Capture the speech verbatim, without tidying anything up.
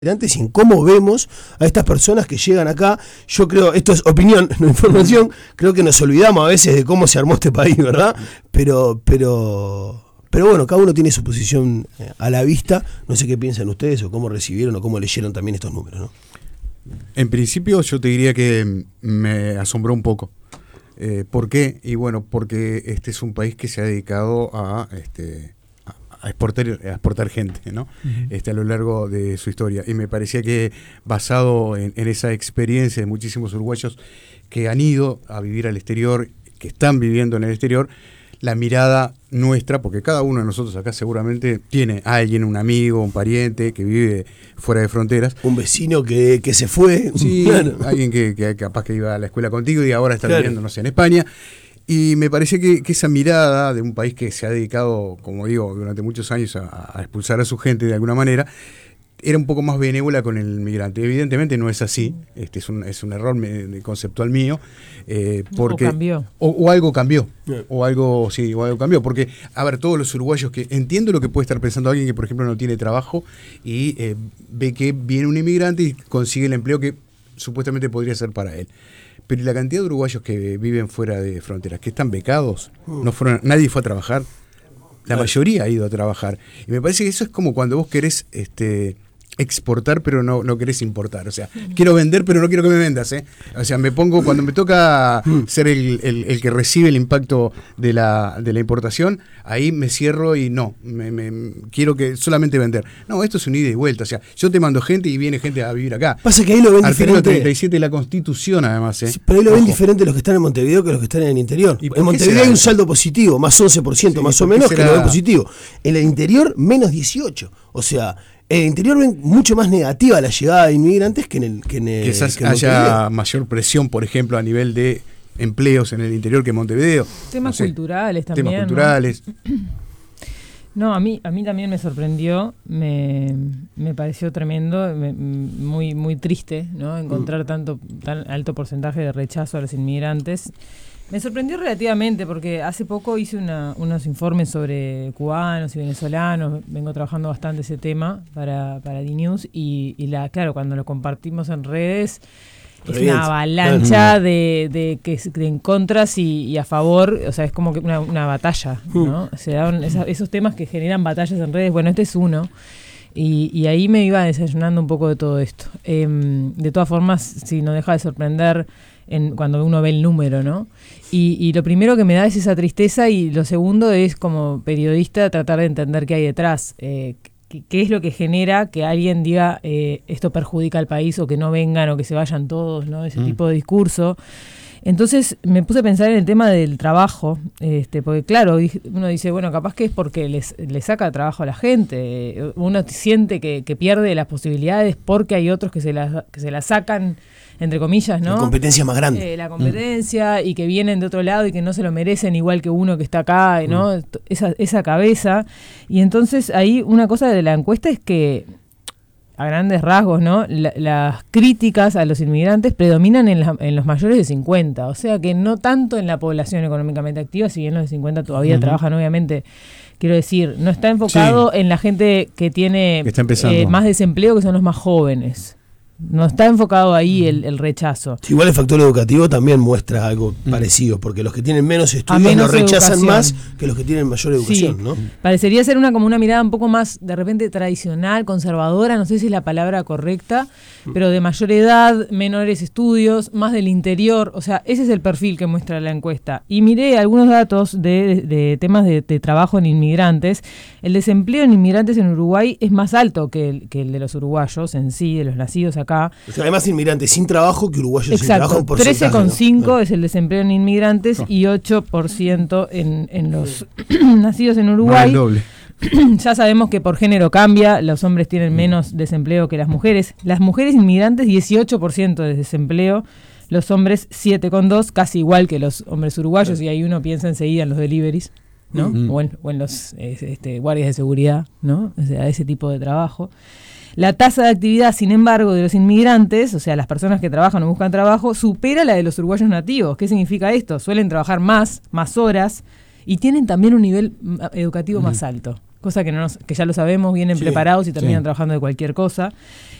y en cómo vemos a estas personas que llegan acá. Yo creo, esto es opinión, no información, creo que nos olvidamos a veces de cómo se armó este país, ¿verdad? Pero, pero, pero bueno, cada uno tiene su posición a la vista. No sé qué piensan ustedes o cómo recibieron o cómo leyeron también estos números, ¿no? En principio yo te diría que me asombró un poco. Eh, ¿Por qué? Y bueno, porque este es un país que se ha dedicado a... este a exportar, a exportar gente, ¿no? Uh-huh. Este, a lo largo de su historia. Y me parecía que basado en, en esa experiencia de muchísimos uruguayos que han ido a vivir al exterior, que están viviendo en el exterior, la mirada nuestra, porque cada uno de nosotros acá seguramente tiene a alguien, un amigo, un pariente que vive fuera de fronteras. Un vecino que, que se fue. Sí, claro. Alguien que, que capaz que iba a la escuela contigo y ahora está claro. viviendo, no sé, en España. Y me parece que, que esa mirada de un país que se ha dedicado, como digo, durante muchos años a, a expulsar a su gente de alguna manera, era un poco más benévola con el migrante. Evidentemente no es así, este es un, es un error me, conceptual mío. Eh, porque, o cambió. O, o algo cambió, o algo, sí, o algo cambió. Porque, a ver, todos los uruguayos que, entiendo lo que puede estar pensando alguien que, por ejemplo, no tiene trabajo y eh, ve que viene un inmigrante y consigue el empleo que supuestamente podría ser para él. Pero la cantidad de uruguayos que viven fuera de fronteras, que están becados, no fueron, nadie fue a trabajar, la mayoría ha ido a trabajar. Y me parece que eso es como cuando vos querés este, exportar, pero no, no querés importar. O sea, quiero vender, pero no quiero que me vendas, ¿eh? O sea, me pongo, cuando me toca ser el, el, el que recibe el impacto de la, de la importación, ahí me cierro y no, me, me, quiero que solamente vender. No, esto es un ida y vuelta. O sea, yo te mando gente y viene gente a vivir acá. Pasa que ahí lo ven Artículo diferente. treinta y siete de la Constitución, además, ¿eh? Sí, pero ahí lo ven Ojo. diferente los que están en Montevideo que los que están en el interior. En Montevideo hay un saldo positivo, más once por ciento, sí, más o menos, que lo ven positivo. En el interior, menos dieciocho. O sea, en el interior ven mucho más negativa la llegada de inmigrantes que en el que en el, Quizás que en haya Montevideo. Mayor presión, por ejemplo, a nivel de empleos en el interior que en Montevideo. Temas no sé, culturales también. Temas culturales. ¿no? No, a mí a mí también me sorprendió, me, me pareció tremendo, me, muy muy triste, ¿no? Encontrar tanto tan alto porcentaje de rechazo a los inmigrantes. Me sorprendió relativamente porque hace poco hice una, unos informes sobre cubanos y venezolanos, vengo trabajando bastante ese tema para, para D-News y, y la, claro, cuando lo compartimos en redes es una avalancha de, de, que, de en contras y, y a favor, o sea, es como que una, una batalla, ¿no? Se dan esa, esos temas que generan batallas en redes, bueno, este es uno. Y, y ahí me iba desayunando un poco de todo esto. Eh, de todas formas, sí, no deja de sorprender en, cuando uno ve el número, ¿no? Y, y lo primero que me da es esa tristeza y lo segundo es, como periodista, tratar de entender qué hay detrás. Eh, qué, qué es lo que genera que alguien diga eh, esto perjudica al país o que no vengan o que se vayan todos, ¿no? Ese mm. tipo de discurso. Entonces me puse a pensar en el tema del trabajo, este, porque claro, uno dice, bueno, capaz que es porque les, les saca trabajo a la gente, uno siente que, que pierde las posibilidades porque hay otros que se las que se las sacan, entre comillas, ¿no? La competencia más grande. Eh, la competencia mm. y que vienen de otro lado y que no se lo merecen igual que uno que está acá, ¿no? Mm. Esa, esa cabeza. Y entonces ahí una cosa de la encuesta es que a grandes rasgos, ¿no? La, las críticas a los inmigrantes predominan en, la, en los mayores de cincuenta, o sea que no tanto en la población económicamente activa, si bien los de cincuenta todavía uh-huh. trabajan, obviamente, quiero decir, no está enfocado sí. en la gente que tiene eh, más desempleo, que son los más jóvenes. No está enfocado ahí el, el rechazo. Sí, igual el factor educativo también muestra algo mm. parecido, porque los que tienen menos estudios menos lo rechazan educación. más que los que tienen mayor educación, sí. ¿no? Parecería ser una como una mirada un poco más, de repente, tradicional, conservadora, no sé si es la palabra correcta, mm. pero de mayor edad, menores estudios, más del interior, o sea, ese es el perfil que muestra la encuesta. Y miré algunos datos de, de, de temas de, de trabajo en inmigrantes. El desempleo en inmigrantes en Uruguay es más alto que el, que el de los uruguayos en sí, de los nacidos acá. O sea, hay más inmigrantes sin trabajo que uruguayos Exacto. sin trabajo en porcentaje. trece coma cinco ¿no? es el desempleo en inmigrantes no. y ocho por ciento en, en los nacidos en Uruguay. No, doble. Ya sabemos que por género cambia, los hombres tienen menos desempleo que las mujeres. Las mujeres inmigrantes, dieciocho por ciento de desempleo. Los hombres, siete coma dos, casi igual que los hombres uruguayos, sí. y ahí uno piensa enseguida en los deliveries, ¿no? Uh-huh. O, en, o en los este, guardias de seguridad, ¿no? O sea, ese tipo de trabajo. La tasa de actividad, sin embargo, de los inmigrantes, o sea, las personas que trabajan o buscan trabajo, supera la de los uruguayos nativos. ¿Qué significa esto? Suelen trabajar más, más horas, y tienen también un nivel educativo uh-huh. más alto. Cosa que, no nos, que ya lo sabemos, vienen sí, preparados y terminan sí. trabajando de cualquier cosa.